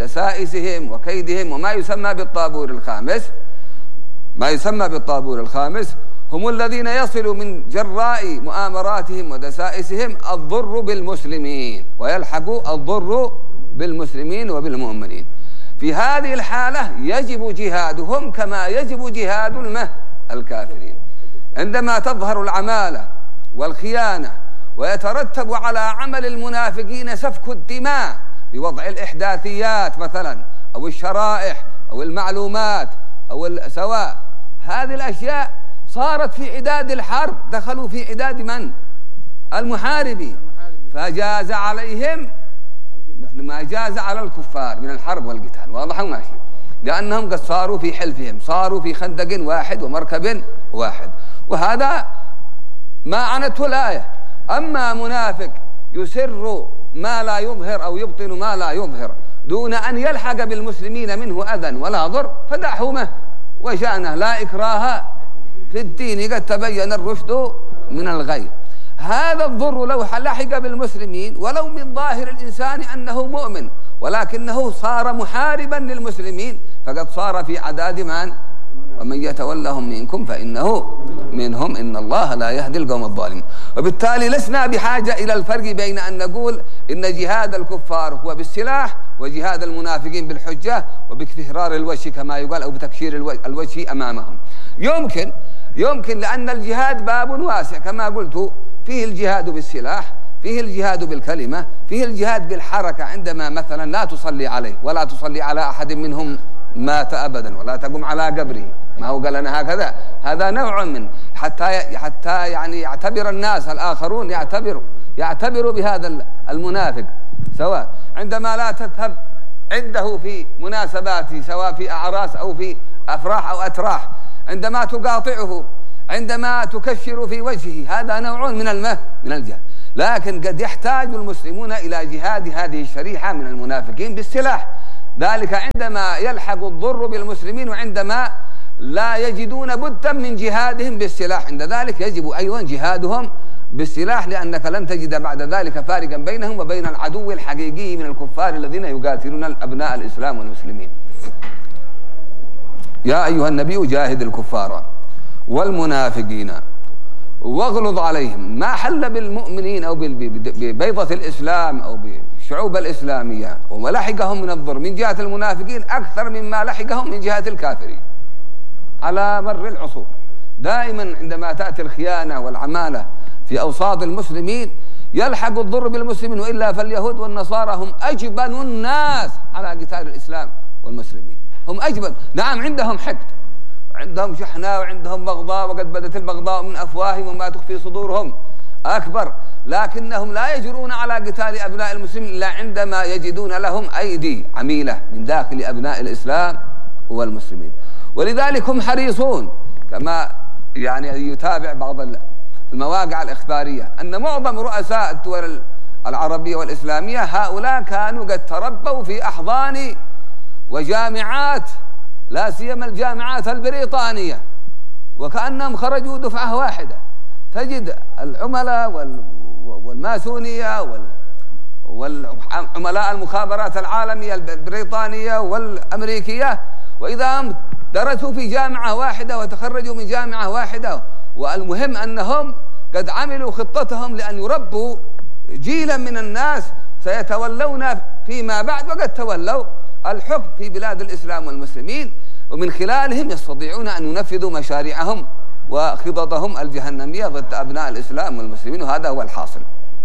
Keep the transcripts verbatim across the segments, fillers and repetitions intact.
ودسائسهم وكيدهم وما يسمى بالطابور الخامس. ما يسمى بالطابور الخامس هم الذين يصل من جراء مؤامراتهم ودسائسهم الضر بالمسلمين، ويلحق الضر بالمسلمين وبالمؤمنين. في هذه الحالة يجب جهادهم كما يجب جهاد المه الكافرين. عندما تظهر العمالة والخيانة ويترتب على عمل المنافقين سفك الدماء بوضع الإحداثيات مثلا أو الشرائح أو المعلومات أو سواء، هذه الأشياء صارت في عداد الحرب، دخلوا في عداد من؟ المحاربين، فجاز عليهم مثل ما جاز على الكفار من الحرب والقتال. واضح وماشي؟ لأنهم قد صاروا في حلفهم، صاروا في خندق واحد ومركب واحد، وهذا ما عنته الآية. أما منافق يسر ما لا يظهر أو يبطن ما لا يظهر دون أن يلحق بالمسلمين منه أذى ولا ضر فدعهمه وشأنه، لا إكراه في الدين، قد تبين الرشد من الغي. هذا الضر لو لحق بالمسلمين ولو من ظاهر الإنسان أنه مؤمن، ولكنه صار محاربا للمسلمين فقد صار في عداد من؟ ومن يتولهم منكم فإنه منهم إن الله لا يهدي القوم الظالمين. وبالتالي لسنا بحاجة إلى الفرق بين أن نقول إن جهاد الكفار هو بالسلاح وجهاد المنافقين بالحجة وبكفرار الوجه كما يقال أو بتكشير الوجه أمامهم. يمكن يمكن لأن الجهاد باب واسع كما قلت، فيه الجهاد بالسلاح، فيه الجهاد بالكلمة، فيه الجهاد بالحركة، عندما مثلا لا تصلي عليه ولا تصلي على أحد منهم مات أبدا ولا تقوم على قبره، ما هو قال لنا هكذا، هذا نوع من حتى حتى يعني يعتبر الناس الآخرون يعتبروا يعتبروا بهذا المنافق، سواء عندما لا تذهب عنده في مناسباته سواء في أعراس أو في أفراح أو أتراح، عندما تقاطعه، عندما تكشر في وجهه، هذا نوع من المه من الجهاد. لكن قد يحتاج المسلمون إلى جهاد هذه الشريحة من المنافقين بالسلاح، ذلك عندما يلحق الضر بالمسلمين وعندما لا يجدون بدا من جهادهم بالسلاح، عند ذلك يجب أيضا جهادهم بالسلاح، لأنك لن تجد بعد ذلك فارقا بينهم وبين العدو الحقيقي من الكفار الذين يقاتلون أبناء الإسلام والمسلمين. يا أيها النبي جاهد الكفار والمنافقين واغلظ عليهم. ما حل بالمؤمنين أو ببيضة الإسلام أو بالشعوب الإسلامية وما لحقهم من الضر من جهة المنافقين أكثر مما لحقهم من جهة الكافرين على مر العصور. دائما عندما تأتي الخيانة والعمالة في أوساط المسلمين يلحق الضر بالمسلمين، وإلا فاليهود والنصارى هم أجبن الناس على قتال الإسلام والمسلمين، هم أجبن. نعم عندهم حقد وعندهم شحناء وعندهم بغضاء، وقد بدت البغضاء من أفواههم وما تخفي صدورهم أكبر، لكنهم لا يجرون على قتال أبناء المسلمين إلا عندما يجدون لهم أيدي عميلة من داخل أبناء الإسلام والمسلمين. ولذلك هم حريصون كما يعني يتابع بعض المواقع الإخبارية أن معظم رؤساء الدول العربية والإسلامية هؤلاء كانوا قد تربوا في أحضان وجامعات، لا سيما الجامعات البريطانية، وكأنهم خرجوا دفعة واحدة. تجد العملاء والماسونية والعملاء المخابرات العالمية البريطانية والأمريكية، وإذا هم درسوا في جامعة واحدة وتخرجوا من جامعة واحدة، والمهم أنهم قد عملوا خطتهم لأن يربوا جيلا من الناس سيتولون فيما بعد، وقد تولوا الحكم في بلاد الإسلام والمسلمين، ومن خلالهم يستطيعون أن ينفذوا مشاريعهم وخططهم الجهنمية ضد أبناء الإسلام والمسلمين، وهذا هو الحاصل.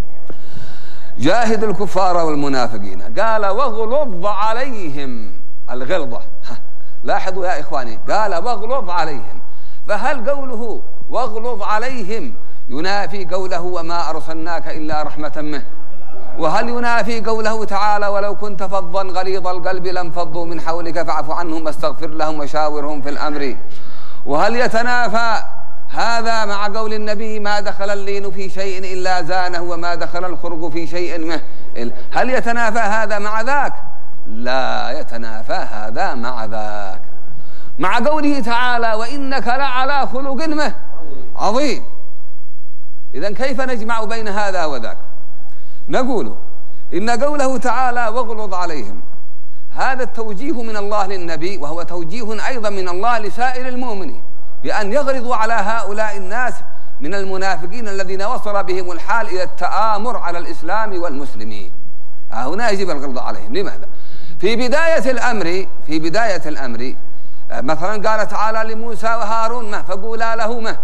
جاهد الكفار والمنافقين، قال واغلظ عليهم، الغلظة لاحظوا يا إخواني، قال واغلظ عليهم، فهل قوله واغلظ عليهم ينافي قوله وما أرسلناك إلا رحمة منه؟ وهل ينافي قوله تعالى ولو كنت فظا غليظ القلب لانفضوا من حولك فاعف عنهم واستغفر لهم وشاورهم في الأمر؟ وهل يتنافى هذا مع قول النبي ما دخل اللين في شيء إلا زانه وما دخل الخرق في شيء منه؟ هل يتنافى هذا مع ذاك؟ لا يتنافى هذا مع ذاك. مع قوله تعالى وإنك لعلى خلق منه عظيم. إذن كيف نجمع بين هذا وذاك؟ نقول إن قوله تعالى واغلظ عليهم، هذا التوجيه من الله للنبي، وهو توجيه أيضا من الله لسائر المؤمنين بأن يغرضوا على هؤلاء الناس من المنافقين الذين وصل بهم الحال إلى التآمر على الإسلام والمسلمين. هنا يجب الغلظ عليهم. لماذا؟ في بداية الأمر في بداية الأمر مثلا قال تعالى لموسى وهارون ما فقولا له ما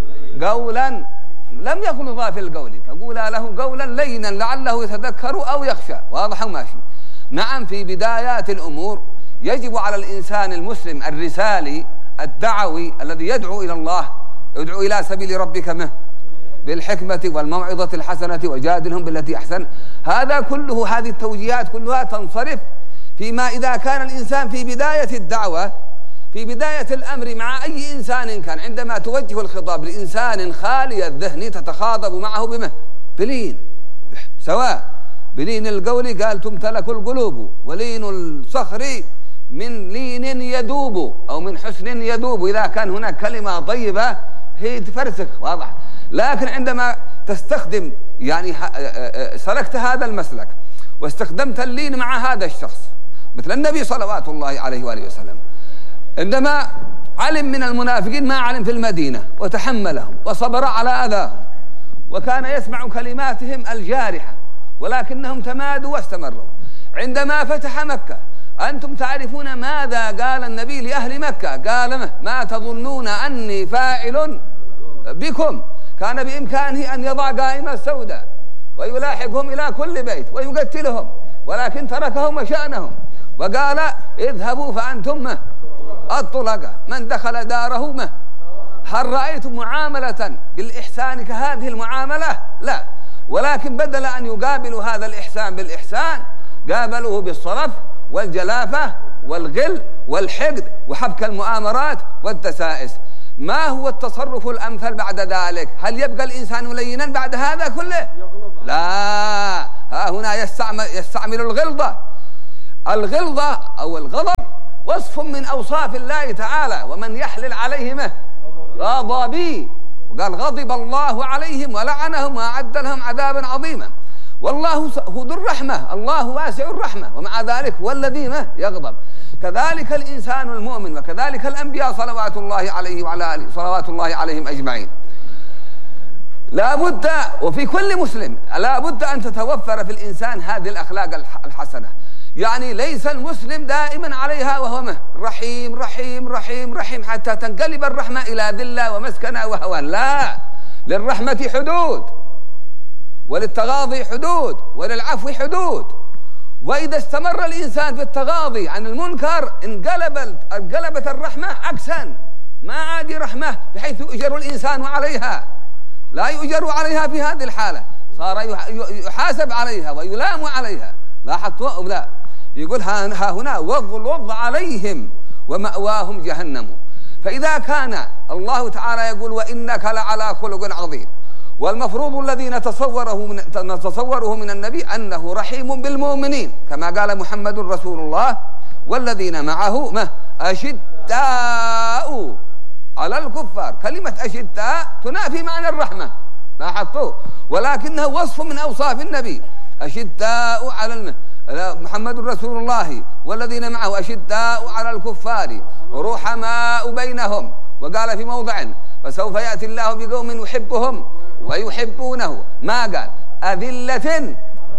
قولا، لم يغلظا في القول، فقولا له قولا لينا لعله يتذكر أو يخشى. واضح وماشي. نعم، في بدايات الأمور يجب على الإنسان المسلم الرسالي الدعوي الذي يدعو إلى الله، يدعو إلى سبيل ربك ما بالحكمة والموعظة الحسنة وجادلهم بالتي أحسن. هذا كله، هذه التوجيهات كلها تنصرف فيما إذا كان الإنسان في بداية الدعوة، في بداية الأمر مع أي إنسان كان، عندما توجه الخطاب لإنسان خالي الذهن تتخاطب معه بمه بلين، سواء بلين القول قال تمتلك القلوب، ولين الصخر من لين يذوب أو من حسن يذوب. إذا كان هناك كلمة طيبة هي تفرسخ. واضح. لكن عندما تستخدم يعني سلكت هذا المسلك واستخدمت اللين مع هذا الشخص، مثل النبي صلوات الله عليه وآله وسلم عندما علم من المنافقين ما علم في المدينة وتحملهم وصبر على أذاهم، وكان يسمع كلماتهم الجارحة ولكنهم تمادوا واستمروا. عندما فتح مكة أنتم تعرفون ماذا قال النبي لأهل مكة؟ قال ما تظنون أني فاعل بكم. كان بإمكانه أن يضع قائمة سوداء ويلاحقهم إلى كل بيت ويقتلهم، ولكن تركهم وشأنهم وقال اذهبوا فأنتم الطلقة، من دخل داره مه. هل رأيتم معاملة بالإحسان كهذه المعاملة؟ لا، ولكن بدل أن يقابلوا هذا الإحسان بالإحسان قابلوه بالصرف والجلافة والغل والحقد وحبك المؤامرات والدسائس. ما هو التصرف الأمثل بعد ذلك؟ هل يبقى الإنسان لينا بعد هذا كله؟ لا، ها هنا يستعمل, يستعمل الغلظة. الغلظة أو الغضب وصف من أوصاف الله تعالى، ومن يحلل عليهم غضبي، وقال غضب الله عليهم ولعنهم وأعد لهم عذابا عظيما. والله هو ذو الرحمة، الله واسع الرحمة، ومع ذلك هو الذي ما يغضب. كذلك الإنسان المؤمن، وكذلك الأنبياء صلوات الله عليه وعلى آله صلوات الله عليهم أجمعين. لا بد، وفي كل مسلم لا بد أن تتوفر في الإنسان هذه الأخلاق الحسنة. يعني ليس المسلم دائما عليها وهو مه رحيم رحيم رحيم رحيم حتى تنقلب الرحمة إلى ذلة ومسكنة وهوان. لا، للرحمة حدود، وللتغاضي حدود، وللعفو حدود. وإذا استمر الإنسان في التغاضي عن المنكر انقلبت انقلبت الرحمة عكسا، ما عاد رحمة بحيث يؤجر الإنسان عليها، لا يؤجر عليها في هذه الحالة، صار يحاسب عليها ويلام عليها. لاحظتوا؟ لا، يقول ها هنا واغلظ عليهم ومأواهم جهنم. فإذا كان الله تعالى يقول وإنك لعلى خلق عظيم، والمفروض الذي نتصوره من, نتصوره من النبي أنه رحيم بالمؤمنين كما قال محمد رسول الله والذين معه ما أشداء على الكفار. كلمة أشداء تنافي معنى الرحمة، لاحظتوا؟ ولكنه وصف من أوصاف النبي. أشداء على الم... محمد رسول الله والذين معه أشداء على الكفار رحماء بينهم. وقال في موضع فسوف يأتي الله بقوم يحبهم ويحبونه، ما قال أذلة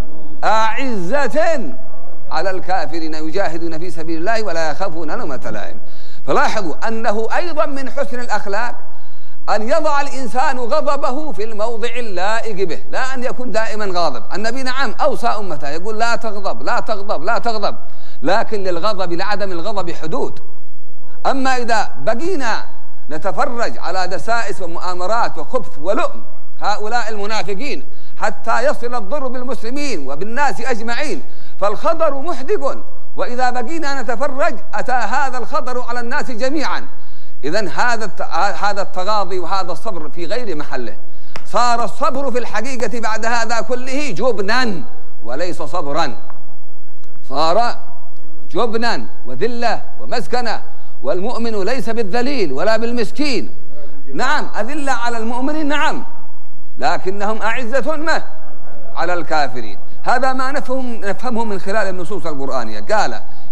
أعزة على الكافرين يجاهدون في سبيل الله ولا يخافون لومة لائم. فلاحظوا أنه أيضا من حسن الأخلاق أن يضع الإنسان غضبه في الموضع اللائق به، لا أن يكون دائما غاضب. النبي نعم أوصى أمته يقول لا تغضب لا تغضب لا تغضب، لكن للغضب لعدم الغضب حدود. أما إذا بقينا نتفرج على دسائس ومؤامرات وخبث ولؤم هؤلاء المنافقين حتى يصل الضر بالمسلمين وبالناس أجمعين، فالخطر محدق. وإذا بقينا نتفرج أتى هذا الخطر على الناس جميعا. إذن هذا هذا التغاضي وهذا الصبر في غير محله. صار الصبر في الحقيقة بعد هذا كله جبنا وليس صبرا، صار جبنا وذلة ومسكنة. والمؤمن ليس بالذليل ولا بالمسكين. نعم أذلة على المؤمنين نعم، لكنهم أعزة ما على الكافرين. هذا ما نفهم نفهمه من خلال النصوص القرآنية. قال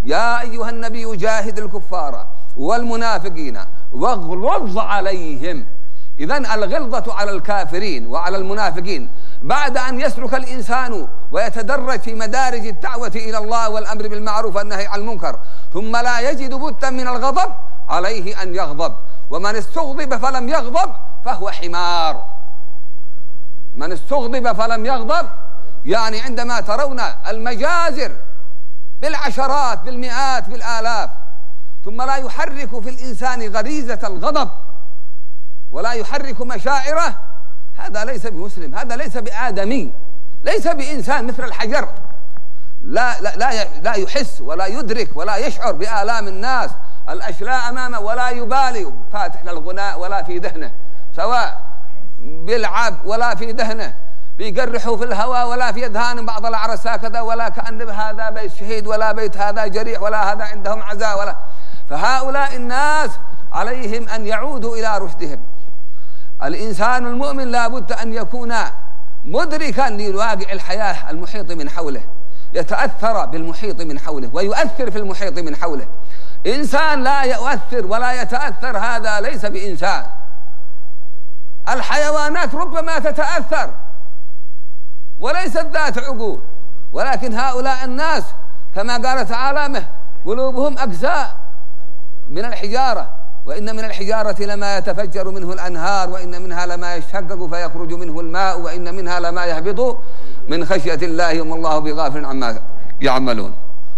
يا أيها النبي جاهد الكفار والمنافقين واغلظ عليهم. إذن الغلظة على الكافرين وعلى المنافقين بعد أن يسلك الإنسان ويتدرج في مدارج الدعوة إلى الله والأمر بالمعروف والنهي عن المنكر ثم لا يجد بدا من الغضب، عليه أن يغضب. ومن استغضب فلم يغضب فهو حمار. من استغضب فلم يغضب يعني عندما ترون المجازر بالعشرات بالمئات بالآلاف ثم لا يحرك في الإنسان غريزة الغضب ولا يحرك مشاعره، هذا ليس بمسلم، هذا ليس بآدمي، ليس بإنسان مثل الحجر، لا, لا, لا, لا يحس ولا يدرك ولا يشعر بآلام الناس الأشلاء أمامه، ولا يبالي فاتح للغناء ولا في ذهنه، سواء بيلعب ولا في ذهنه، بيقرحوا في الهواء ولا في أذهان بعض الأعرس هكذا، ولا كأن هذا بيت شهيد ولا بيت هذا جريح ولا هذا عندهم عزاء ولا. فهؤلاء الناس عليهم أن يعودوا إلى رشدهم. الإنسان المؤمن لا بد أن يكون مدركا لواقع الحياة المحيط من حوله، يتأثر بالمحيط من حوله ويؤثر في المحيط من حوله. إنسان لا يؤثر ولا يتأثر هذا ليس بإنسان. الحيوانات ربما تتأثر وليست ذات عقول، ولكن هؤلاء الناس كما قال تعالى قلوبهم أجزاء من الحجارة، وإن من الحجارة لما يتفجر منه الأنهار، وإن منها لما يشقق فيخرج منه الماء، وإن منها لما يهبط من خشية الله وما الله بغافل عما يعملون.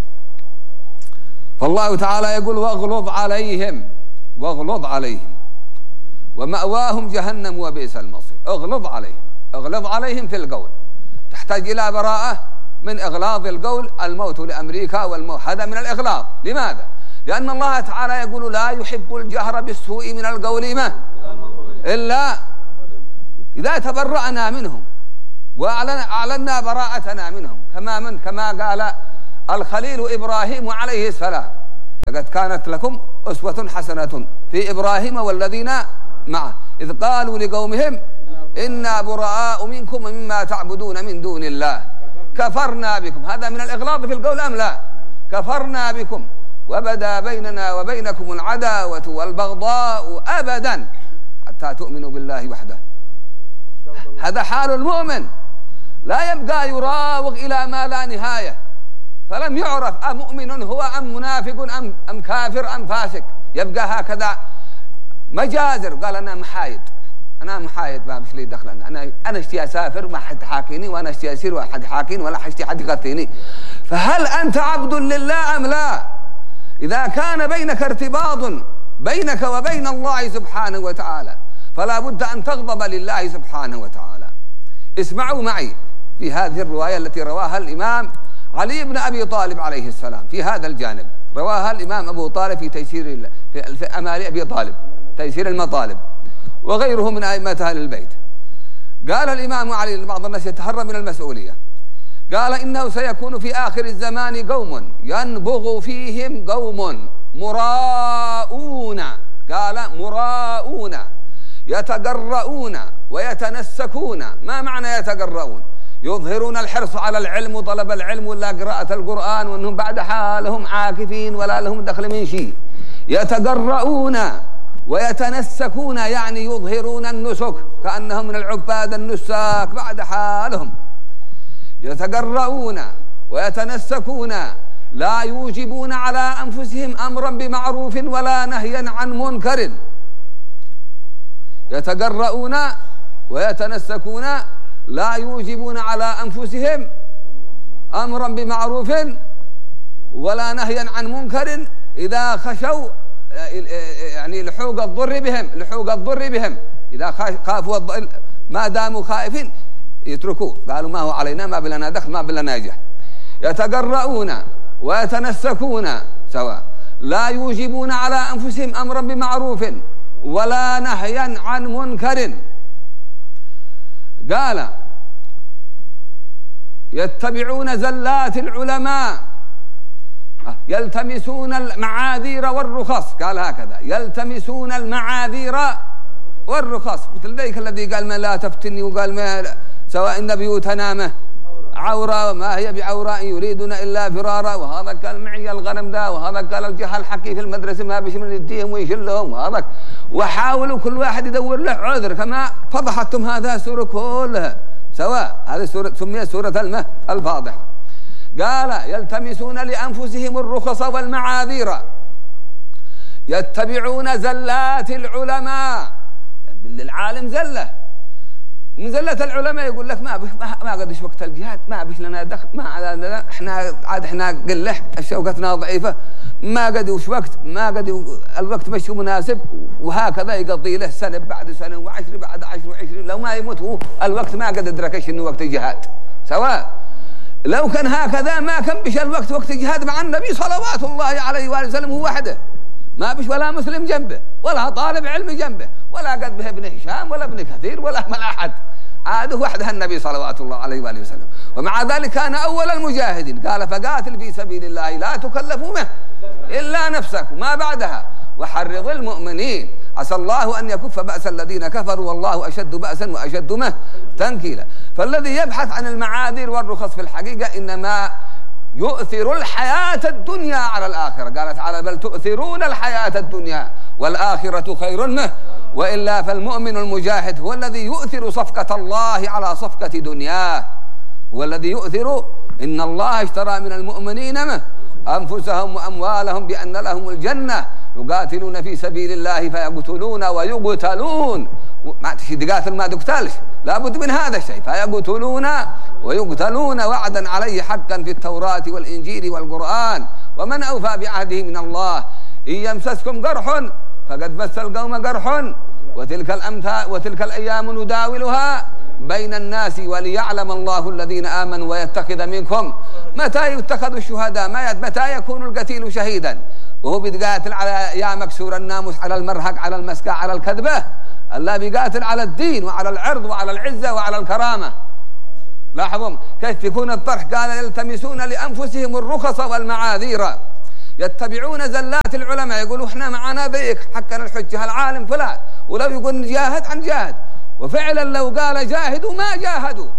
فالله تعالى يقول واغلظ عليهم، واغلظ عليهم ومأواهم جهنم وبئس المصير. اغلظ عليهم، اغلظ عليهم في القول، تحتاج إلى براءة من إغلاظ القول. الموت لأمريكا والموت هذا من الإغلاظ. لماذا؟ لأن الله تعالى يقول لا يحب الجهر بالسوء من القول ما إلا إذا تبرأنا منهم وأعلنا براءتنا منهم، كما من كما قال الخليل إبراهيم عليه السلام لقد كانت لكم أسوة حسنة في إبراهيم والذين معه إذ قالوا لقومهم إنا براء منكم ومما تعبدون من دون الله كفرنا بكم. هذا من الإغلاظ في القول أم لا؟ كفرنا بكم وبدا بيننا وبينكم العداوة والبغضاء أبدا حتى تؤمنوا بالله وحده. هذا حال المؤمن، لا يبقى يراوغ إلى ما لا نهاية، فلم يعرف أمؤمن هو أم منافق أم, أم كافر أم فاسق، يبقى هكذا مجازر. قال أنا محايد، أنا محايد ما مش لي دخل، أنا أنا اشتي أسافر ما حد حاكيني، وأنا اشتي أسير ولا حد حاكيني ولا اشتي حد يغطيني. فهل أنت عبد لله أم لا؟ إذا كان بينك ارتباط بينك وبين الله سبحانه وتعالى فلا بد أن تغضب لله سبحانه وتعالى. اسمعوا معي في هذه الرواية التي رواها الإمام علي بن أبي طالب عليه السلام في هذا الجانب، رواها الإمام أبو طالب في تيسير في, في أمال أبي طالب تيسير المطالب وغيره من أئمة أهل البيت. قال الإمام علي لبعض الناس يتهرب من المسؤولية، قال إنه سيكون في آخر الزمان قوم ينبغ فيهم قوم مراؤون، قال مراؤون يتجرؤون ويتنسكون. ما معنى يتجرؤون؟ يظهرون الحرص على العلم وطلب العلم ولا قراءة القرآن، وأنهم بعد حالهم عاكفين ولا لهم دخل من شيء. يتجرؤون ويتنسكون يعني يظهرون النسك كأنهم من العباد النساك بعد حالهم. يتجرؤون ويتنسكون لا يوجبون على أنفسهم أمرا بمعروف ولا نهيا عن منكر. يتجرؤون ويتنسكون لا يوجبون على أنفسهم أمرا بمعروف ولا نهيا عن منكر إذا خشوا يعني لحوق الضر بهم لحوق الضر بهم إذا خافوا ما داموا خائفين يتركوه، قالوا ما هو علينا، ما بلنا دخل، ما بلنا ناجح. يتجرؤون ويتنسكون سواء لا يوجبون على أنفسهم أمرا بمعروف ولا نهيا عن منكر. قال يتبعون زلات العلماء يلتمسون المعاذير والرخص، قال هكذا يلتمسون المعاذير والرخص، مثل ذلك الذي قال ما لا تفتني، وقال ما سواء إن بيوتنا عورة وما هي بعوراء يريدون إلا فرارا، وهذا قال معي الغنم ده، وهذا قال الجهل حكي في المدرسة ما بيش من يديهم ويشلهم، وهذا وحاولوا كل واحد يدور له عذر كما فضحتم هذا السورة كلها سواء. هذه سورة سميت سورة المه الفاضحة. قال يلتمسون لأنفسهم الرخص والمعاذير يتبعون زلات العلماء. للعالم زلة من زلة العلماء، يقول لك ما بش ما قدش وقت الجهاد، ما بش لنا دخل، ما عاد احنا عاد احنا قلح شوكتنا ضعيفة، ما قد وش وقت، ما قد الوقت مش مناسب، وهكذا يقضي له سنة بعد سنة وعشر بعد عشر وعشرين، لو ما يموت هو الوقت ما قد ادركش انه وقت الجهاد سواء. لو كان هكذا ما كان بش الوقت وقت الجهاد مع النبي صلوات الله عليه وآله وسلم هو وحده، ما بش ولا مسلم جنبه ولا طالب علم جنبه ولا قد به ابن هشام ولا ابن كثير ولا من أحد، عاد وحده النبي صلوات الله عليه وآله وسلم. ومع ذلك كان أول المجاهدين. قال فقاتل في سبيل الله لا تكلف منه إلا نفسك وما بعدها وحرض المؤمنين عسى الله أن يكف بأس الذين كفروا والله أشد بأسا وأشد مه تنكيلا. فالذي يبحث عن المعاذير والرخص في الحقيقة إنما يؤثر الحياة الدنيا على الآخرة. قال تعالى بل تؤثرون الحياة الدنيا والآخرة خير منه. وإلا فالمؤمن المجاهد هو الذي يؤثر صفقة الله على صفقة دنياه، هو الذي يؤثر. إن الله اشترى من المؤمنين منه أنفسهم وأموالهم بأن لهم الجنة يقاتلون في سبيل الله فيقتلون ويقتلون. ما تقاتل ما تقتلش، لابد من هذا الشيء. فيقتلون ويقتلون وعدا عليه حقا في التوراة والإنجيل والقرآن. ومن أوفى بعهده من الله إن يمسسكم قرح فقد مس القوم قرح وتلك الأمثال وتلك الأيام نداولها بين الناس وليعلم الله الذين آمنوا ويتخذ منكم. متى يتخذ الشهداء؟ متى يكون القتيل شهيدا؟ وهو بيقاتل على يا مكسور الناموس، على المرهق، على المسكة، على الكذبة. الله بيقاتل على الدين وعلى العرض وعلى العزة وعلى الكرامة. لاحظوا كيف يكون الطرح. قال يلتمسون لأنفسهم الرخص والمعاذير يتبعون زلات العلماء. يقولوا احنا معنا ذيك حقنا الحجة العالم فلان، ولو يقول نجاهد عن جاهد، وفعلا لو قال جاهدوا ما جاهدوا،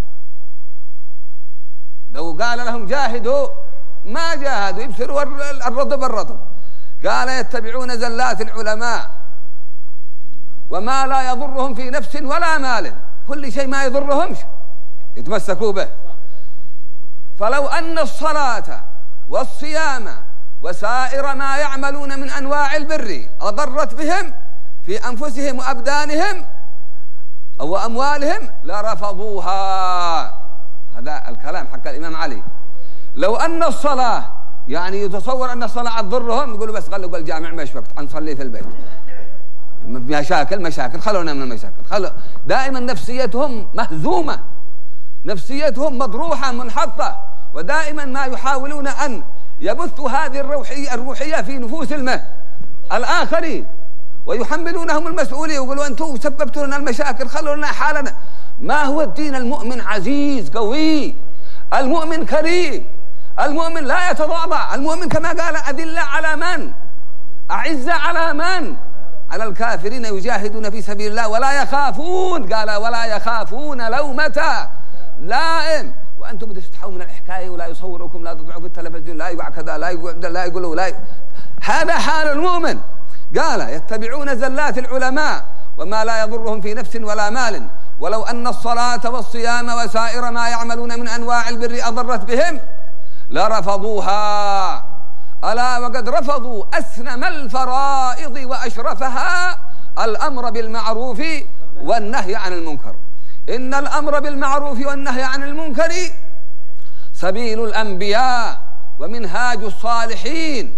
لو قال لهم جاهدوا ما جاهدوا، يبصروا الرطب الرطب. قال يتبعون زلات العلماء وما لا يضرهم في نفس ولا مال، كل شيء ما يضرهمش يتمسكوا به. فلو أن الصلاة والصيام وسائر ما يعملون من أنواع البر أضرت بهم في أنفسهم وأبدانهم أو أموالهم لرفضوها. هذا الكلام حق الإمام علي. لو أن الصلاة يعني يتصور أن الصلاة تضرهم، يقولوا بس خلوا الجامع مش وقت نصلي في البيت، مشاكل مشاكل خلونا من المشاكل. خلوا دائما نفسيتهم مهزومة، نفسيتهم مضروحة منحطة، ودائما ما يحاولون أن يبثوا هذه الروحية الروحية في نفوس المه الآخرين ويحملونهم المسؤولية، يقولوا أنتم سببتوا لنا المشاكل خلوا لنا حالنا. ما هو الدين؟ المؤمن عزيز قوي، المؤمن كريم، المؤمن لا يتضاضع، المؤمن كما قال أذلة على من؟ أعزة على من؟ على الكافرين يجاهدون في سبيل الله ولا يخافون، قال ولا يخافون لومة لائم. وأنتم بتستحوا من الحكاية ولا يصوركم، لا تطلعوا في التلفزيون، لا يقع كذا، لا يقول لا يقولوا لا. هذا حال المؤمن. قال يتبعون زلات العلماء وما لا يضرهم في نفس ولا مال. ولو أن الصلاة والصيام وسائر ما يعملون من أنواع البر أضرت بهم لرفضوها. ألا وقد رفضوا أسنم الفرائض وأشرفها الأمر بالمعروف والنهي عن المنكر. إن الأمر بالمعروف والنهي عن المنكر سبيل الأنبياء ومنهاج الصالحين،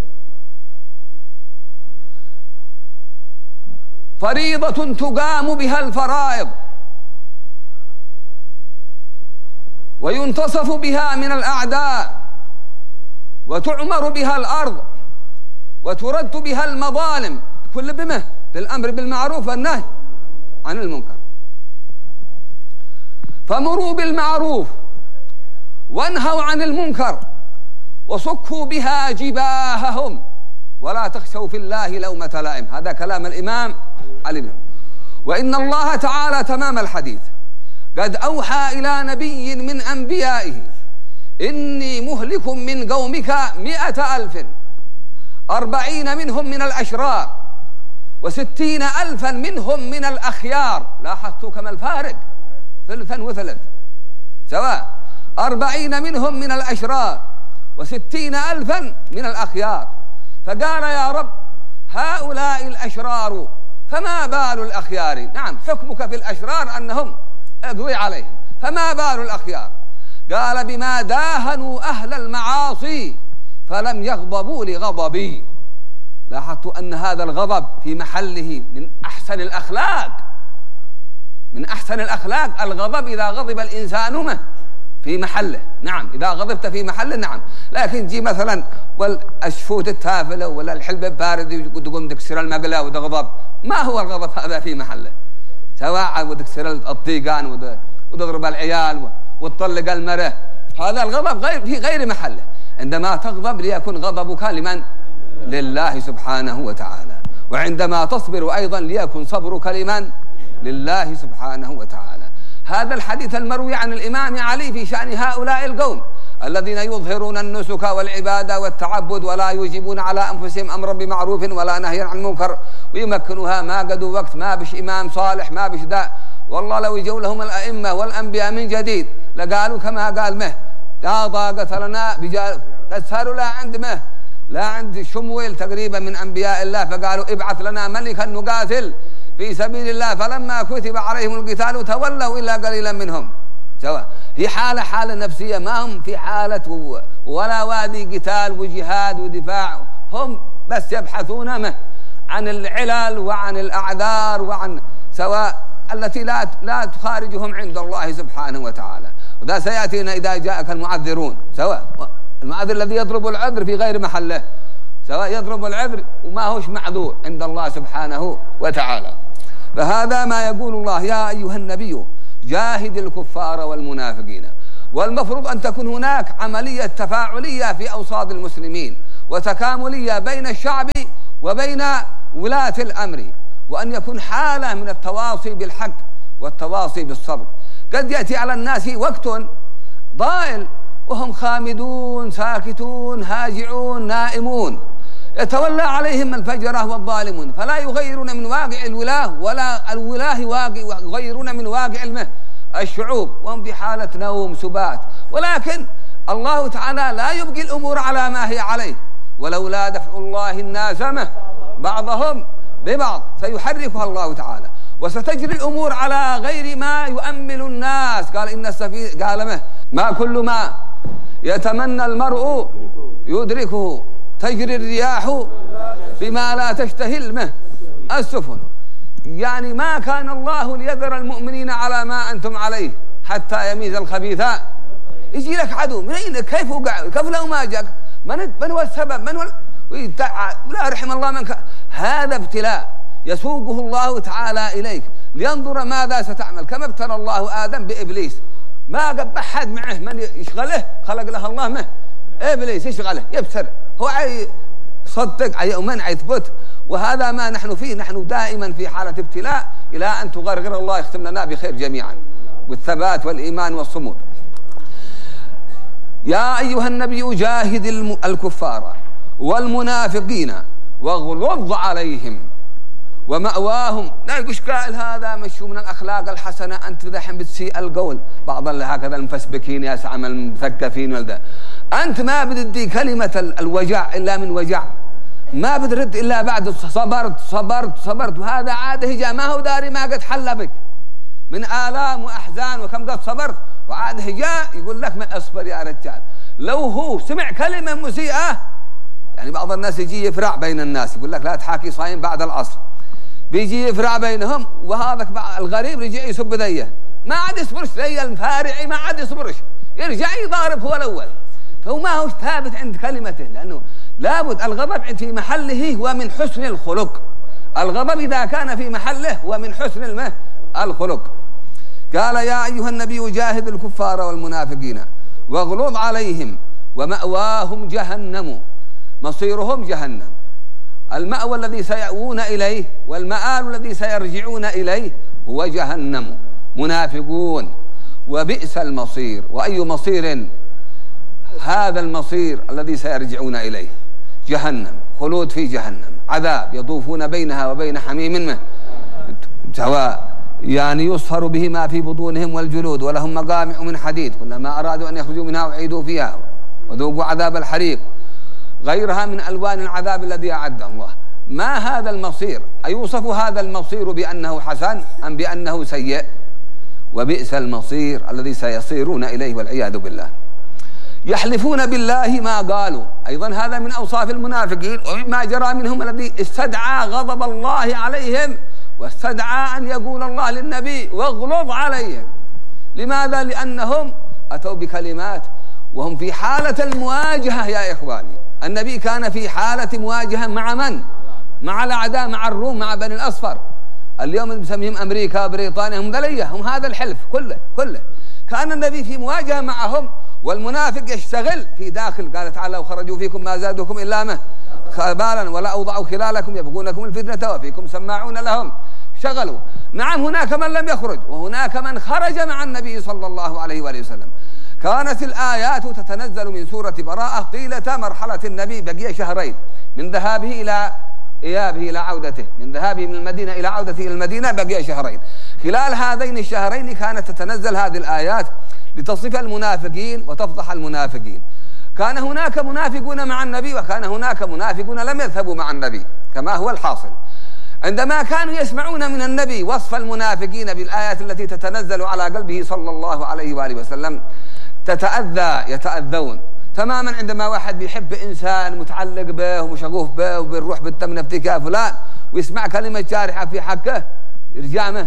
فريضة تقام بها الفرائض وينتصف بها من الأعداء وتعمر بها الأرض وترد بها المظالم، كل بمه بالأمر بالمعروف والنهي عن المنكر. فمروا بالمعروف وانهوا عن المنكر وصكوا بها جباههم ولا تخشوا في الله لومة لائم. هذا كلام الإمام علي. وإن الله تعالى تمام الحديث قد أوحى إلى نبي من أنبيائه إني مهلك من قومك مئة ألف أربعين منهم من الأشرار وستين ألفا منهم من الأخيار. لاحظتوا كما الفارق ثلثا وثلث سواء. أربعين منهم من الأشرار وستين ألفا من الأخيار. فقال يا رب هؤلاء الأشرار فما بال الأخيار؟ نعم حكمك في الأشرار أنهم اقضي عليهم، فما بال الأخيار؟ قال بما داهنوا أهل المعاصي فلم يغضبوا لغضبي. لاحظت أن هذا الغضب في محله من أحسن الأخلاق، من أحسن الأخلاق الغضب إذا غضب الإنسان في محله. نعم إذا غضبت في محله نعم، لكن جي مثلا والشفوت التافلة ولا الحلب البارد وتقوم تكسر المقلة وتغضب، ما هو الغضب هذا في محله؟ سواء وتكسر الطيقان وتضرب العيال وتطلق المرأة، هذا الغضب غير في غير محله. عندما تغضب ليكن غضبك لمن؟ لله سبحانه وتعالى. وعندما تصبر أيضا ليكن صبرك لمن؟ لله سبحانه وتعالى. هذا الحديث المروي عن الإمام علي في شأن هؤلاء القوم الذين يظهرون النسك والعبادة والتعبد ولا يوجبون على أنفسهم أمرا بمعروف ولا نهيا عن منكر ويمكنوها ما قدوا وقت، ما بش إمام صالح ما بش داء. والله لو يجوا لهم الأئمة والأنبياء من جديد لقالوا كما قال مه لا ضاقة لنا بجال، صاروا لا عند مه لا عند شمويل تقريبا من أنبياء الله، فقالوا ابعث لنا ملكا نقاتل في سبيل الله، فلما كتب عليهم القتال تولوا إلا قليلا منهم. سواء هي حالة حالة نفسية، ما هم في حالة ولا وادي قتال وجهاد ودفاع، هم بس يبحثون عن العلل وعن الأعذار وعن سواء التي لا لا تخارجهم عند الله سبحانه وتعالى. وذا سيأتينا إذا جاءك المعذرون، سواء المعذر الذي يضرب العذر في غير محله، سواء يضرب العذر وما هوش معذور عند الله سبحانه وتعالى. فهذا ما يقول الله يا أيها النبي جاهد الكفار والمنافقين. والمفروض أن تكون هناك عملية تفاعلية في أوساط المسلمين وتكاملية بين الشعب وبين ولاة الأمر، وأن يكون حالة من التواصي بالحق والتواصي بالصبر. قد يأتي على الناس وقت ضائل وهم خامدون ساكتون هاجعون نائمون، يتولى عليهم الفجرة والظالمون فلا يغيرون من واقع الولاة ولا الولاه يغيرون من واقع المه الشعوب، وهم في حالة نوم سبات. ولكن الله تعالى لا يبقي الأمور على ما هي عليه، ولولا دفع الله الناس بعضهم ببعض سيحركها الله تعالى وستجري الأمور على غير ما يؤمل الناس. قال إن السفينة قال ما ما كل ما يتمنى المرء يدركه، تجري الرياح بما لا تشتهي المه السفن. يعني ما كان الله ليذر المؤمنين على ما أنتم عليه حتى يميز الخبيث. يجي لك عدو من أين كيف وقع كيف لو ما جاك من من هو السبب من هو لا رحم الله من ك... هذا ابتلاء يسوقه الله تعالى إليك لينظر ماذا ستعمل. كما ابتلى الله آدم بإبليس، ما قد أحد معه من يشغله، خلق له الله مه إبليس يشغله يبتر، هو صدق يوما يثبت. وهذا ما نحن فيه، نحن دائما في حالة ابتلاء إلى أن تغرغر الله يختم لنا بخير جميعا والثبات والإيمان والصمود. يا أيها النبي جاهد الكفار والمنافقين واغلظ عليهم ومأواهم. لا يقولش قائل هذا مشو من الأخلاق الحسنة، أنت دحين بتسيء القول بعض هكذا المفسبكين يا سعم المثقفين والذا، أنت ما بتدي كلمة الوجع إلا من وجع، ما بترد إلا بعد صبرت صبرت صبرت، وهذا عاده جاء ما هو داري ما قد حل بك من آلام وأحزان وكم قد صبرت، وعاده جاء يقول لك ما أصبر يا رجال. لو هو سمع كلمة مسيئة، يعني بعض الناس يجي يفرع بين الناس يقول لك لا تحاكي صايم بعد العصر، بيجي يفرع بينهم وهذاك الغريب رجع يسب ذيه، ما عاد يصبرش ذي الفارعي ما عاد يصبرش، يرجع يضارب هو الأول. فهو ما هو ثابت عند كلمته، لأنه لابد الغضب في محله ومن حسن الخلق. الغضب إذا كان في محله ومن حسن المه الخلق. قال يا أيها النبي جاهد الكفار والمنافقين واغلظ عليهم ومأواهم جهنم، مصيرهم جهنم. المأوى الذي سيأوون إليه والمآل الذي سيرجعون إليه هو جهنم. منافقون وبئس المصير. وأي مصير هذا المصير الذي سيرجعون إليه؟ جهنم، خلود في جهنم، عذاب يطوفون بينها وبين حميم منه سواء يعني يصهر به ما في بطونهم والجلود، ولهم مقامع من حديد كلما أرادوا أن يخرجوا منها أعيدوا فيها وذوقوا عذاب الحريق، غيرها من ألوان العذاب الذي أعده الله. ما هذا المصير؟ أيوصف هذا المصير بأنه حسن أم بأنه سيء؟ وبئس المصير الذي سيصيرون إليه والعياذ بالله. يحلفون بالله ما قالوا، أيضا هذا من أوصاف المنافقين ومما جرى منهم الذي استدعى غضب الله عليهم واستدعى أن يقول الله للنبي واغلظ عليهم. لماذا؟ لأنهم أتوا بكلمات وهم في حالة المواجهة. يا إخواني، النبي كان في حالة مواجهة مع من؟ مع الأعداء، مع الروم، مع بني الأصفر. اليوم نسميهم أمريكا وبريطانيا، هم ذلية، هم هذا الحلف كله كله. كان النبي في مواجهة معهم، والمنافق يشتغل في داخل. قال تعالى: وخرجوا فيكم ما زادوكم إلا ما خبالا ولا أوضعوا خلالكم يبغونكم الفتنة وفيكم سماعون لهم. شغلوا. نعم، هناك من لم يخرج وهناك من خرج مع النبي صلى الله عليه وآله وسلم. كانت الآيات تتنزل من سورة براءة طيلة مرحلة النبي، بقي شهرين من ذهابه إلى إيابه إلى عودته، من ذهابه من المدينة إلى عودته إلى المدينة بقي شهرين. خلال هذين الشهرين كانت تتنزل هذه الآيات لتصف المنافقين وتفضح المنافقين. كان هناك منافقون مع النبي وكان هناك منافقون لم يذهبوا مع النبي كما هو الحاصل. عندما كانوا يسمعون من النبي وصف المنافقين بالآيات التي تتنزل على قلبه صلى الله عليه وآله وسلم تتأذى يتأذون تماما. عندما واحد بيحب إنسان متعلق به ومشغوف به وبالروح بالتمنى افتكاء فلان ويسمع كلمة جارحة في حقه يرجع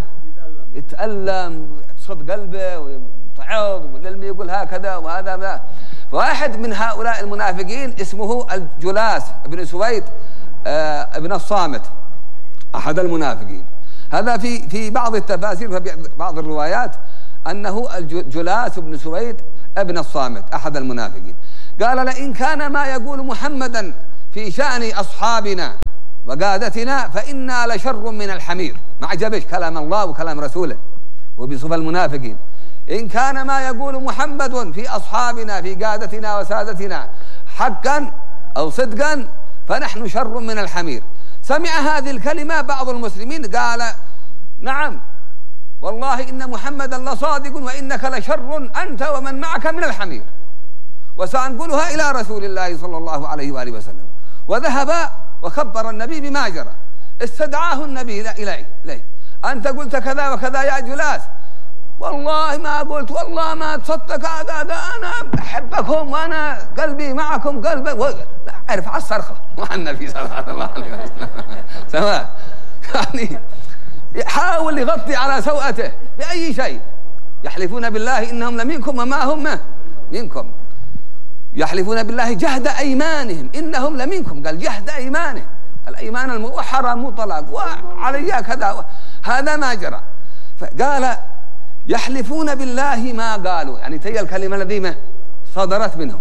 يتألم، تصد قلبه ويتعظ، والعلم يقول هكذا وهذا ما. فواحد من هؤلاء المنافقين اسمه الجلاس بن سويد آه ابن الصامت، أحد المنافقين. هذا في في بعض التفاسير وفي بعض الروايات أنه الجلاس بن سويد ابن الصامت أحد المنافقين. قال: لئن كان ما يقول محمدا في شأن أصحابنا وقادتنا فإنا لشر من الحمير. ما عجبش كلام الله وكلام رسوله وبصف المنافقين. إن كان ما يقول محمد في أصحابنا في قادتنا وسادتنا حقا أو صدقا فنحن شر من الحمير. سمع هذه الكلمة بعض المسلمين قال: نعم والله إن محمدا لصادق وإنك لشر أنت ومن معك من الحمير، وسأنقلها إلى رسول الله صلى الله عليه وآله وسلم. وذهب وخبر النبي بما جرى. استدعاه النبي إليه إليه أنت قلت كذا وكذا يا جلاس. والله ما قلت، والله ما تصدق هذا، أنا أحبكم وأنا قلبي معكم قلبي و... لا أعرف على الصرخة مع النبي صلى الله عليه وسلم. سواء يعني يحاول يغطي على سوءته بأي شيء. يحلفون بالله إنهم لمنكم وما هم منكم. يحلفون بالله جهد أيمانهم إنهم لمنكم. قال جهد أيمانهم، الأيمان الموحرة مطلق وعليها كذا. هذا ما جرى. فقال: يحلفون بالله ما قالوا، يعني تي الكلمة الذي صدرت منهم.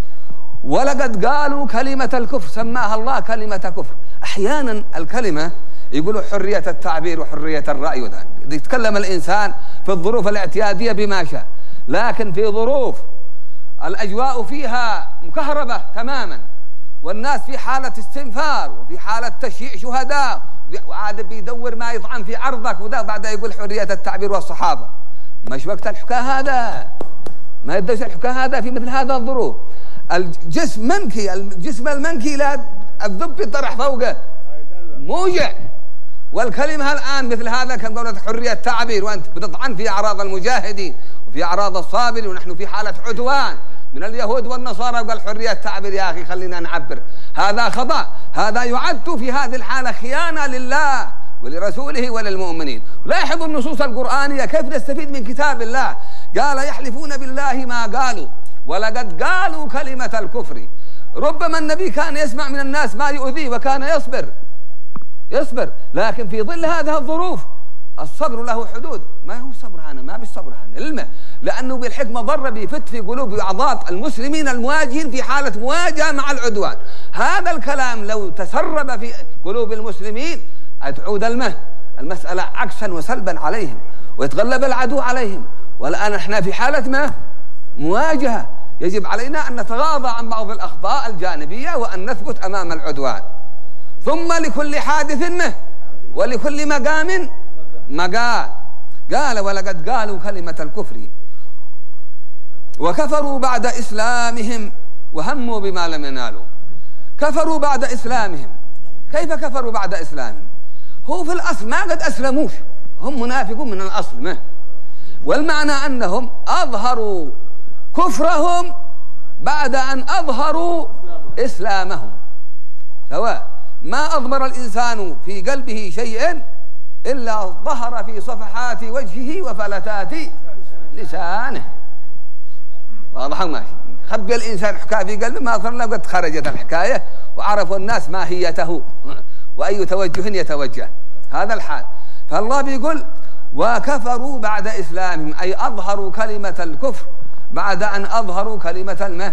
ولقد قالوا كلمة الكفر، سماها الله كلمة كفر. أحيانا الكلمة يقولوا حرية التعبير وحرية الرأي، وذلك يتكلم الإنسان في الظروف الاعتيادية بما شاء، لكن في ظروف الأجواء فيها مكهربة تماما والناس في حالة استنفار وفي حالة تشييع شهداء وعاد بيدور ما يطعن في عرضك وده بعدها يقول حرية التعبير والصحافة. مش وقت الحكاية هذا، ما يدش الحكاية هذا في مثل هذا الظروف. الجسم منكي، الجسم المنكي لا الذب يطرح فوقه موجع. والكلمة الآن مثل هذا كان قولة حرية التعبير وأنت بتطعن في أعراض المجاهدين وفي أعراض الصابرين، ونحن في حالة عدوان من اليهود والنصارى وقال حرية التعبير. يا أخي خلينا نعبر، هذا خطأ. هذا يعد في هذه الحالة خيانة لله ولرسوله وللمؤمنين. لاحظوا النصوص القرآنية كيف نستفيد من كتاب الله. قال: يحلفون بالله ما قالوا ولقد قالوا كلمة الكفر. ربما النبي كان يسمع من الناس ما يؤذيه وكان يصبر يصبر لكن في ظل هذه الظروف الصبر له حدود. ما هو الصبر هنا، ما بالصبر هنا علمه، لأنه بالحكمة ضر بيفت في قلوب أعضاء المسلمين المواجهين في حالة مواجهة مع العدوان. هذا الكلام لو تسرب في قلوب المسلمين تعود المه المسألة عكسا وسلبا عليهم، ويتغلب العدو عليهم، والآن احنا في حالة ما مواجهة، يجب علينا أن نتغاضى عن بعض الأخطاء الجانبية وأن نثبت أمام العدوان. ثم لكل حادث مه ولكل مقام مقال. قال ولقد قالوا كلمة الكفر وكفروا بعد إسلامهم وهموا بما لم ينالوا. كفروا بعد إسلامهم، كيف كفروا بعد إسلامهم؟ هو في الأصل ما قد أسلموش، هم منافقون من الأصل ما، والمعنى أنهم أظهروا كفرهم بعد أن أظهروا إسلامهم. سواء ما أضمر الإنسان في قلبه شيئا إلا ظهر في صفحات وجهه وفلتات لسانه. واضح ماشي؟ خبي الإنسان حكاية في قلبه ما أظهر له قد خرجت الحكاية وعرفوا الناس ماهيته وأي توجه يتوجه. هذا الحال. فالله بيقول وكفروا بعد إسلامهم، أي أظهروا كلمة الكفر بعد أن أظهروا كلمة المه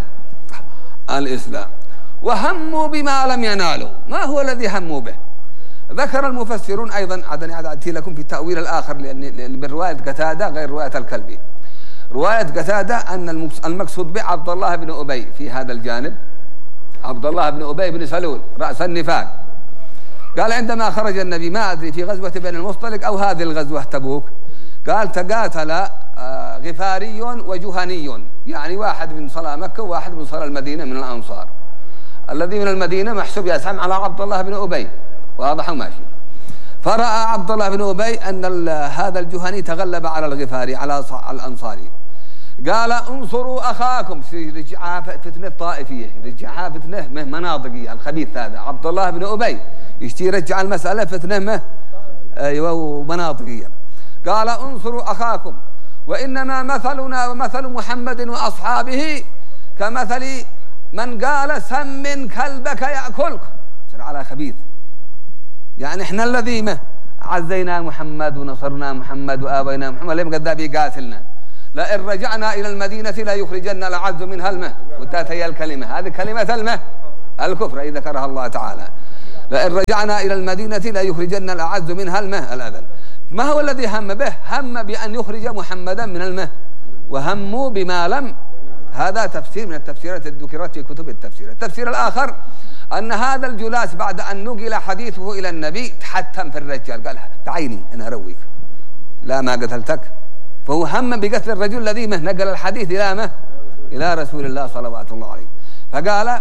الإسلام. وهموا بما لم ينالوا. ما هو الذي هموا به؟ ذكر المفسرون أيضا، عدني عدتي لكم في التأويل الآخر لأن برواية قتادة غير رواية الكلبي. رواية قتادة أن المقصود به عبد الله بن أبي في هذا الجانب، عبد الله بن أبي بن سلول رأس النفاق. قال عندما خرج النبي ما أدري في غزوة بني المصطلق أو هذه الغزوة تبوك، قال تقاتل غفاري وجهني، يعني واحد من صلاة مكة وواحد من صلاة المدينة من الأنصار. الذي من المدينة محسوب يسهم على عبد الله بن أبي، واضح ماشي. فرأى عبد الله بن أبي أن هذا الجهني تغلب على الغفاري على الأنصاري. قال انصروا أخاكم، رجعها فتنة طائفية، رجعها فتنة مناطقية. الخبيث هذا عبد الله بن أبي يشتي يرجع المسألة فتنة أيوة مناطقية. قال انصروا أخاكم وإنما مثلنا ومثل محمد وأصحابه كمثل من قال سمن كلبك يأكلك. سر على خبيث، يعني احنا الذي ما عزينا محمد ونصرنا محمد وآوينا محمد لم قد بيقاتلنا، لئن رجعنا إلى المدينة لا يخرجن الأعز منها المه. وانتهت هي الكلمة، هذه كلمة المه الكفر أي ذكرها الله تعالى. لئن رجعنا إلى المدينة لا يخرجن الأعز منها المه الأذل. ما هو الذي هم به؟ هم بأن يخرج محمدا من المه، وهموا بما لم. هذا تفسير من التفسيرات الذكرت في كتب التفسير. التفسير الآخر أن هذا الجلاس بعد أن نقل حديثه إلى النبي تحتم في الرجال، قال تعيني أنا أرويك لا ما قتلتك. فهو هم بقتل الرجل الذي مه نقل الحديث إلى مه إلى رسول الله صلوات الله عليه. فقال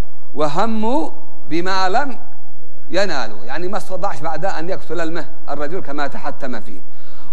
وهموا بما لم ينالوا، يعني ما استطاعش بعد أن يقتل المه الرجل كما تحتم فيه.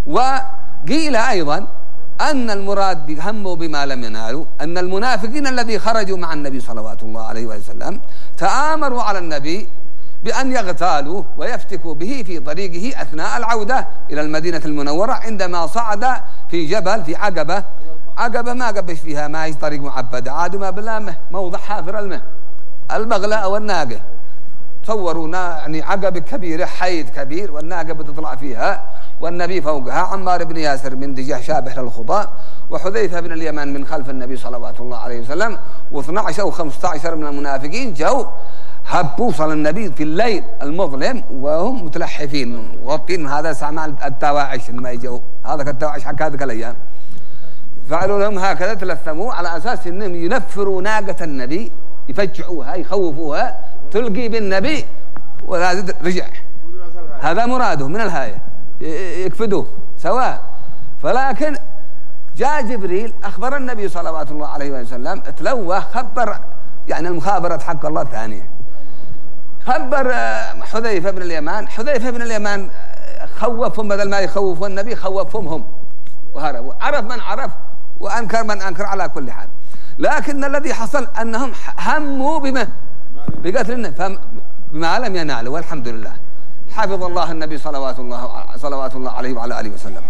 وقيل أيضا أن المراد بهموا بما لم ينالوا أن المنافقين الذي خرجوا مع النبي صلوات الله عليه وسلم تآمروا على النبي بأن يغتالوه ويفتكوا به في طريقه أثناء العودة إلى المدينة المنورة، عندما صعد في جبل في عقبة. عقبة ما قبش فيها ما هي طريق معبدة، عادوا ما بلامه موضع حافر المه البغلة أو الناقة. تصوروا يعني عقبة كبيرة حيد كبير والناقة بتطلع فيها والنبي فوقها، عمار بن ياسر من دجاح شابح للخطاء، وحذيفة بن اليمان من خلف النبي صلوات الله عليه وسلم، واثنى عشر أو خمسة عشر من المنافقين جو هبوا وصل النبي في الليل المظلم وهم متلحفين وطين. هذا استعمال التواعش لما يجوا، هذا التواعش حق هذه الأيام. فعلوا لهم هكذا تلثموا على أساس أنهم ينفروا ناقة النبي، يفجعوها يخوفوها تلقي بالنبي ولا رجع. هذا مراده من الهاية يكفدوه سواء. فلكن جاء جبريل أخبر النبي صلوات الله عليه وسلم، تلوه خبر يعني المخابرة حق الله الثانية. خبر حذيفة بن اليمان، حذيفة بن اليمان خوفهم بدل ما يخوفوا النبي خوفهم هم وهربوا. عرف من عرف وأنكر من أنكر على كل حال. لكن الذي حصل أنهم هموا بما بقتل النبي بما لم ينالوا، والحمد لله حفظ الله النبي صلوات الله صلوات الله عليه وعلى آله وسلم.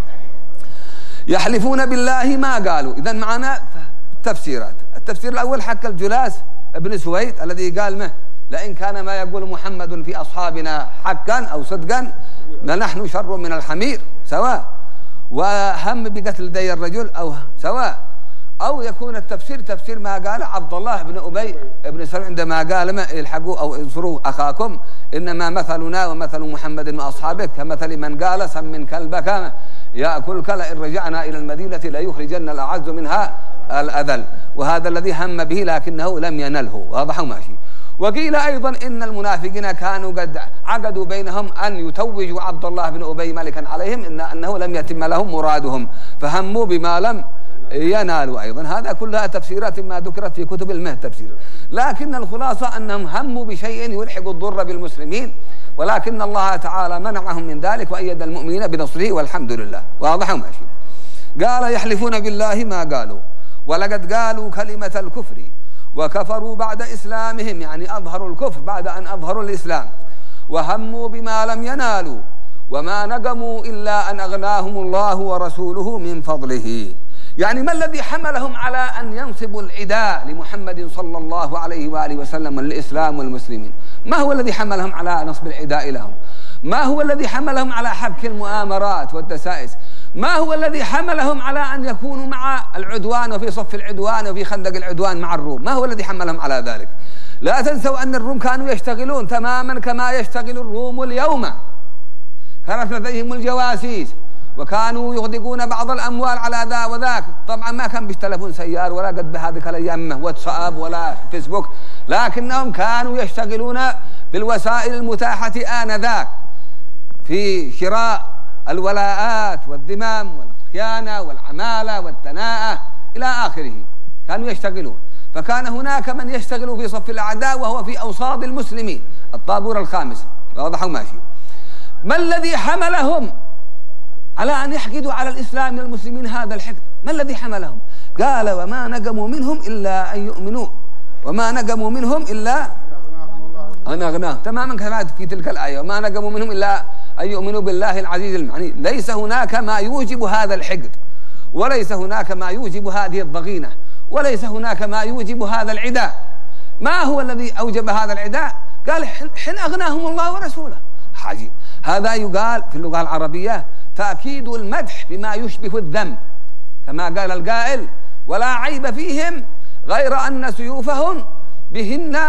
يحلفون بالله ما قالوا. إذن معنا تفسيرات. التفسير الأول حق الجلاس ابن سويد الذي قال مه لئن كان ما يقول محمد في أصحابنا حقا أو صدقا لنحن شر من الحمير سواء، وهم بقتل ذي الرجل أو سواء. أو يكون التفسير تفسير ما قال عبد الله بن أبي بن سلول عندما قال ما الحقوا أو انصروا أخاكم إنما مثلنا ومثل محمد وأصحابه كمثل من قال سمن كلبك يأكلك لئن رجعنا إلى المدينة ليخرجن الأعز منها الأذل، وهذا الذي هم به لكنه لم ينله، واضح وماشي. وقيل أيضا إن المنافقين كانوا قد عقدوا بينهم أن يتوجوا عبد الله بن أبي ملكا عليهم، إن أنه لم يتم لهم مرادهم فهموا بما لم ينالوا. أيضا هذا كلها تفسيرات ما ذكرت في كتب المه تفسير، لكن الخلاصة أنهم هموا بشيء يلحق الضر بالمسلمين، ولكن الله تعالى منعهم من ذلك وأيد المؤمنين بنصره والحمد لله، واضح وماشي. قال يحلفون بالله ما قالوا ولقد قالوا كلمة الكفر وكفروا بعد إسلامهم، يعني أظهروا الكفر بعد أن أظهروا الإسلام، وهموا بما لم ينالوا وما نقموا إلا أن أغناهم الله ورسوله من فضله. يعني ما الذي حملهم على أن ينصبوا العداء لمحمد صلى الله عليه وآله وسلم والإسلام والمسلمين؟ ما هو الذي حملهم على نصب العداء لهم؟ ما هو الذي حملهم على حبك المؤامرات والدسائس؟ ما هو الذي حملهم على أن يكونوا مع العدوان وفي صف العدوان وفي خندق العدوان مع الروم؟ ما هو الذي حملهم على ذلك؟ لا تنسوا أن الروم كانوا يشتغلون تماما كما يشتغل الروم اليوم، كانت لديهم الجواسيس وكانوا يغدقون بعض الأموال على ذا وذاك. طبعا ما كان بالتلفون سيار ولا قد بهذه الأيام واتساب ولا فيسبوك، لكنهم كانوا يشتغلون بالوسائل المتاحة آنذاك في شراء الولاءات والذمام والخيانة والعمالة والدناءة إلى آخره، كانوا يشتغلون. فكان هناك من يشتغل في صف الأعداء وهو في أوساط المسلمين، الطابور الخامس، واضح وماشي. ما الذي حملهم على أن يحقدوا على الإسلام والمسلمين هذا الحقد؟ ما الذي حملهم؟ قال وما نقموا منهم إلا أن يؤمنوا، وما نقموا منهم إلا أن أغناهم، تماما كما في تلك الآية، وما نقموا منهم إلا أن يؤمنوا بالله العزيز المعني. ليس هناك ما يوجب هذا الحقد، وليس هناك ما يوجب هذه الضغينة، وليس هناك ما يوجب هذا العداء. ما هو الذي أوجب هذا العداء؟ قال حين أغناهم الله ورسوله. حاجي هذا يقال في اللغة العربية تأكيد المدح بما يشبه الذم، كما قال القائل ولا عيب فيهم غير أن سيوفهم بهن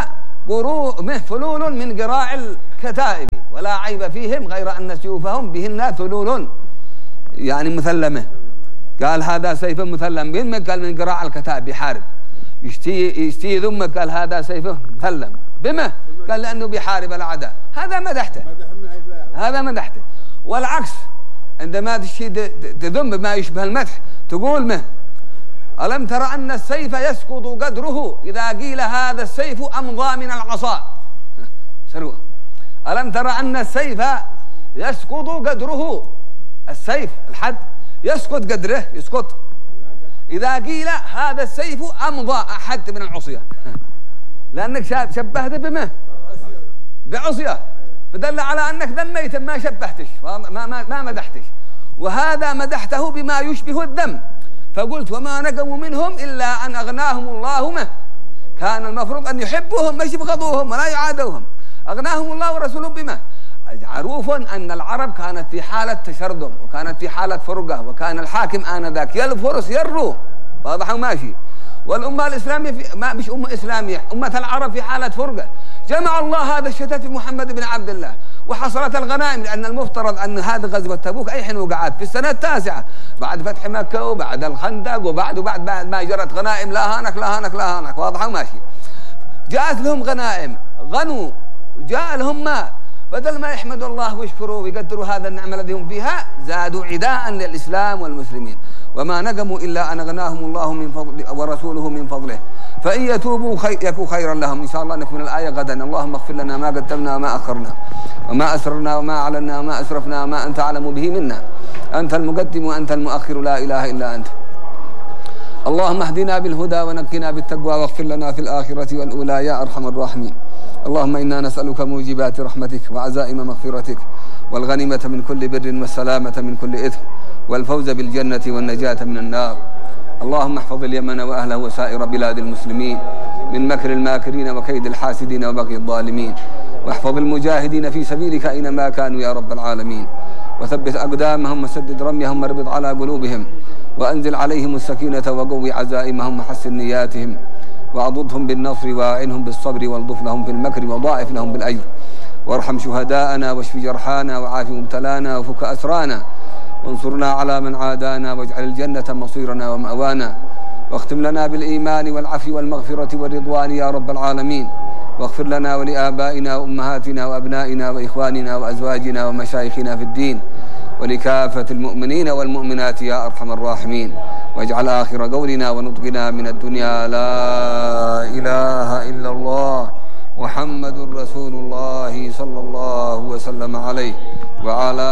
فلول من قراع الكتائب، ولا عيب فيهم غير أن سيوفهم بهن ثلول، يعني مثلمة. قال هذا سيف مثلم بهم، قال من قراع الكتائب بيحارب، يشتي يشتي ذمه، قال هذا سيفه مثلم بما، قال لأنه بيحارب الأعداء. هذا مدحته، هذا مدحته. والعكس عندما تشتي تذم بما يشبه المدح تقول مه ألم ترى أن السيف يسقط قدره إذا قيل هذا السيف أمضى من العصا؟ سروا. ألم ترى أن السيف يسقط قدره، السيف الحد يسقط قدره، يسقط إذا قيل هذا السيف أمضى أحد من العصية، لأنك شبهته بمه بعصية، فدل على أنك ذميت ما شبهتش، ما, ما, ما مدحتش، وهذا مدحته بما يشبه الذم. فقلت وما نقموا منهم إلا أن أغناهم الله منه. كان المفروض أن يحبوهم مش يبغضوهم ولا يعادوهم، أغناهم الله ورسوله بما. معروف أن العرب كانت في حالة تشرذم وكانت في حالة فرقة، وكان الحاكم آنذاك يا الفرس يا الروم، واضح وماشي. والأمة الإسلامية في ما مش أمة إسلامية، أمة العرب في حالة فرقة. جمع الله هذا الشتات في محمد بن عبد الله وحصلت الغنائم، لأن المفترض أن هذا غزوة تبوك أي حين وقعت في السنة التاسعة بعد فتح مكة وبعد الخندق وبعد وبعد ما جرت غنائم لا هانك لا هانك لا هانك، واضح وماشي. جاءت لهم غنائم، غنوا، جاء لهم ماء، بدل ما يحمدوا الله ويشكروا ويقدروا هذا النعمة الذي هم فيها زادوا عداء للإسلام والمسلمين. وما نقموا إلا أن أغناهم الله من فضله ورسوله من فضله فإن يتوبوا خي... يكون خيرا لهم. إن شاء الله نكمل الآية غدا. اللهم اغفر لنا ما قدمنا وما أخرنا وما أسررنا وما أعلنا وما أسرفنا وما أنت أعلم به منا، أنت المقدم وأنت المؤخر لا إله إلا أنت. اللهم اهدنا بالهدى ونقنا بالتقوى واغفر لنا في الآخرة والأولى يا أرحم الراحمين. اللهم إنا نسألك موجبات رحمتك وعزائم مغفرتك والغنيمة من كل بر والسلامة من كل إثم والفوز بالجنة والنجاة من النار. اللهم احفظ اليمن وأهله وسائر بلاد المسلمين من مكر الماكرين وكيد الحاسدين وبغي الظالمين، واحفظ المجاهدين في سبيلك أينما كانوا يا رب العالمين، وثبت أقدامهم وسدد رميهم واربط على قلوبهم، وأنزل عليهم السكينة وقوي عزائمهم وحسن نياتهم، وأعضدهم بالنصر وأعنهم بالصبر والطف لهم في المكر وضاعف لهم بالأجر، وارحم شهداءنا واشف جرحانا وعاف مبتلانا وفك أسرانا وانصرنا على من عادانا واجعل الجنة مصيرنا ومأوانا واختم لنا بالإيمان والعفو والمغفرة والرضوان يا رب العالمين واغفر لنا ولآبائنا وأمهاتنا وأبنائنا وإخواننا وأزواجنا ومشايخنا في الدين ولكافة المؤمنين والمؤمنات يا أرحم الراحمين واجعل آخر قولنا ونطقنا من الدنيا لا إله إلا الله محمد رسول الله صلى الله وسلم عليه وعلى